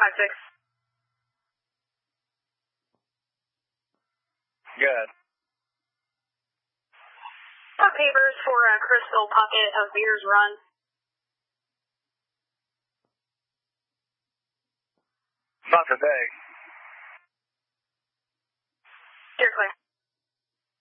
456. Good. Papers for Crystal Pocket of Beers Run. Not today. You're clear.